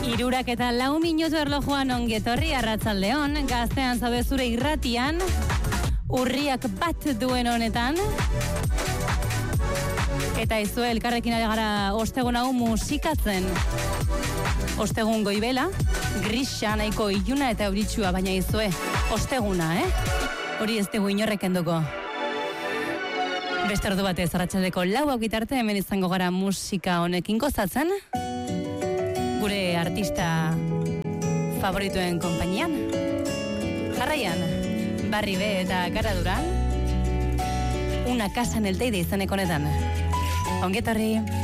Hirurak eta 4 minutu erlojuan ongetorri arratsaldeon, gaztean zaude zure irratian, urriak bat duen honetan. Eta izue elkarrekin ari gara ostegun hau musikatzen. Ostegun goibela, grisa nahiko iluna eta euritsua, baina izue, osteguna, Hori ez dugu inorrek enduko. Beste ordu batez arratsaldeko 4 bitarte hemen izango gara musika honekin gozatzen. Gure artista favorituen konpainian. Jarraian, Barri B eta Gara Duran. Una casa en el Teide izeneko honetan. Ongetorri.